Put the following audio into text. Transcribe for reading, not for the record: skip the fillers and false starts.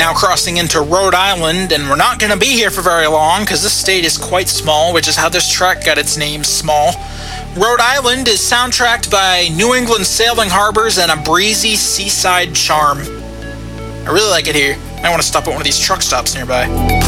Now crossing into Rhode Island, and we're not going to be here for very long because this state is quite small, which is how this track got its name, Small. Rhode Island is soundtracked by New England sailing harbors and a breezy seaside charm. I really like it here. I want to stop at one of these truck stops nearby.